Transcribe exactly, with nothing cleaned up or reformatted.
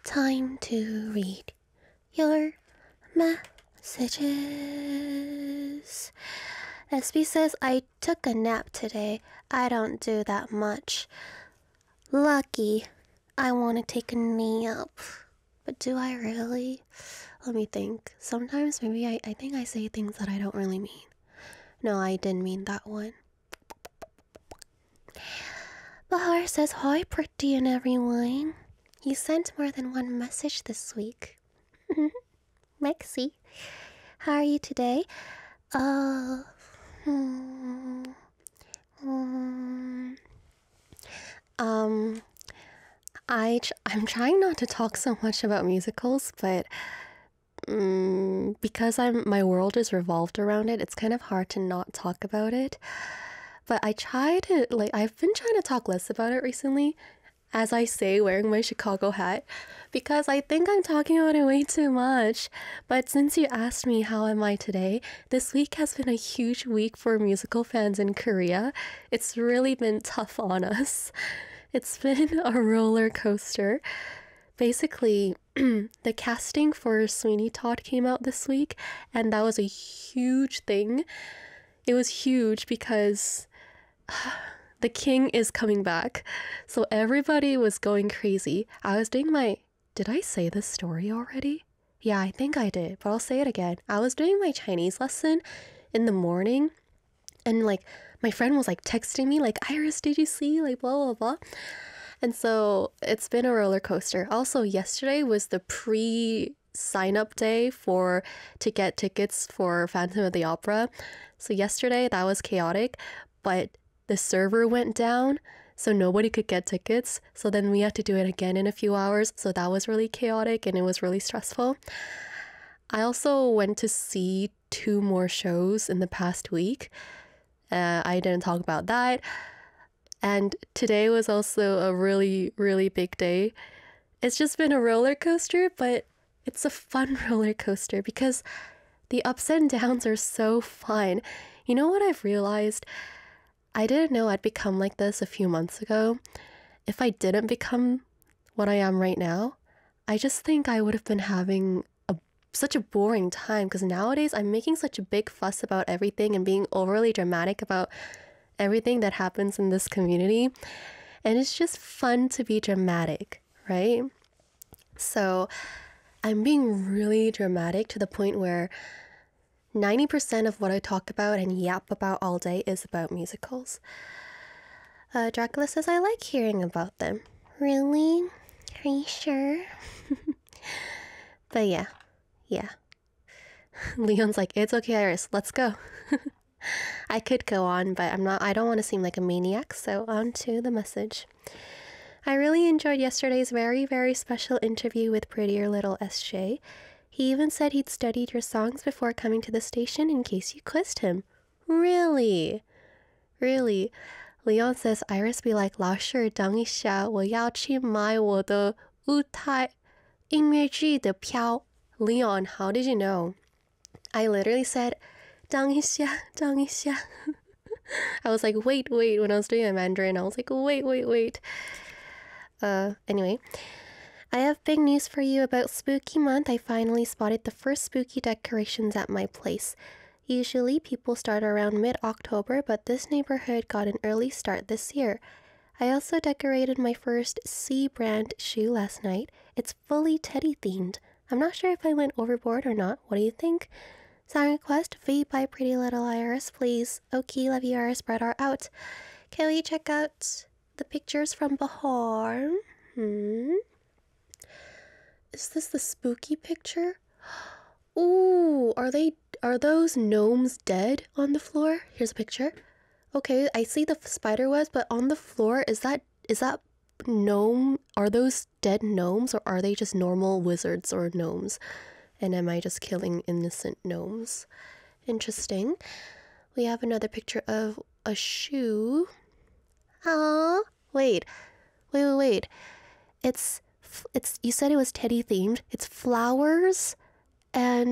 Time to read your messages. S B says, I took a nap today. I don't do that much. Lucky. I want to take a nap. But do I really? Let me think. Sometimes maybe I, I think I say things that I don't really mean. No, I didn't mean that one. Bahar says, hi, pretty and everyone. You sent more than one message this week. Mexi, how are you today? Uh, hmm, hmm. Um, I tr- I'm trying not to talk so much about musicals, but um, because I'm my world is revolved around it, it's kind of hard to not talk about it. But I try to, like, I've been trying to talk less about it recently, as I say, wearing my Chicago hat, because I think I'm talking about it way too much. But since you asked me how am I today, this week has been a huge week for musical fans in Korea. It's really been tough on us. It's been a roller coaster. Basically, the casting for Sweeney Todd came out this week, and that was a huge thing. It was huge because the king is coming back. So everybody was going crazy. I was doing my... Did I say this story already? Yeah, I think I did, but I'll say it again. I was doing my Chinese lesson in the morning, and like my friend was like texting me like, Iris, did you see? Like blah, blah, blah. And so it's been a roller coaster. Also, yesterday was the pre sign up day for to get tickets for Phantom of the Opera. So yesterday that was chaotic, but the server went down, so nobody could get tickets. So then we had to do it again in a few hours. So that was really chaotic and it was really stressful. I also went to see two more shows in the past week. Uh, I didn't talk about that. And today was also a really, really big day. It's just been a roller coaster, but it's a fun roller coaster because the ups and downs are so fun. You know what I've realized? I didn't know I'd become like this a few months ago. If I didn't become what I am right now, I just think I would have been having a, such a boring time, because nowadays I'm making such a big fuss about everything and being overly dramatic about everything that happens in this community. And it's just fun to be dramatic, right? So I'm being really dramatic to the point where ninety percent of what I talk about and yap about all day is about musicals. Uh, Dracula says, I like hearing about them. Really? Are you sure? But yeah, yeah. Leon's like, it's okay, Iris, let's go. I could go on, but I'm not, I don't want to seem like a maniac, so on to the message. I really enjoyed yesterday's very, very special interview with Prettier Little S J. He even said he'd studied your songs before coming to the station in case you quizzed him. Really? Really? Leon says, Iris be like, 老师等一下我要去买我的舞台音乐剧的票. Leon, how did you know? I literally said, 等一下,等一下. I was like, wait, wait. When I was doing a Mandarin, I was like, wait, wait, wait. Uh, anyway. I have big news for you about Spooky Month. I finally spotted the first spooky decorations at my place. Usually people start around mid-October, but this neighborhood got an early start this year. I also decorated my first C brand shoe last night. It's fully Teddy themed. I'm not sure if I went overboard or not. What do you think? Song request, V by Pretty Little Iris, please. Okay, love you, Iris. Spread our out. Can we check out the pictures from Bahar? Hmm. Is this the spooky picture? Ooh, are they, are those gnomes dead on the floor? Here's a picture. Okay, I see the spider webs, but on the floor, is that, is that gnome? Are those dead gnomes, or are they just normal wizards or gnomes? And am I just killing innocent gnomes? Interesting. We have another picture of a shoe. Ah, wait, wait, wait, wait. It's, it's, you said it was Teddy themed. It's flowers and